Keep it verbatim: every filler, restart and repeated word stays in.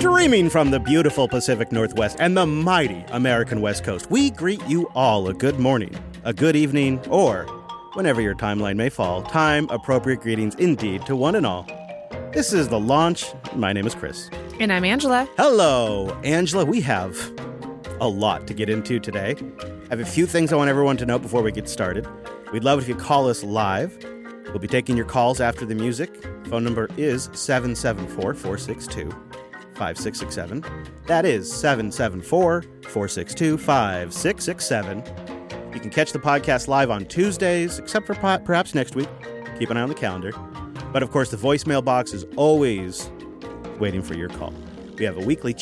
Streaming from the beautiful Pacific Northwest and the mighty American West Coast, we greet you all a good morning, a good evening, or whenever your timeline may fall, time-appropriate greetings indeed to one and all. This is The Launch. My name is Chris. And I'm Angela. Hello, Angela. We have a lot to get into today. I have a few things I want everyone to know before we get started. We'd love it if you call us live. We'll be taking your calls after the music. Phone number is seven seven four, four six two, five six six seven. That is seven seven four, four six two, five six six seven. You can catch the podcast live on Tuesdays, except for po- perhaps next week. Keep an eye on the calendar. But of course, the voicemail box is always waiting for your call. We have a weekly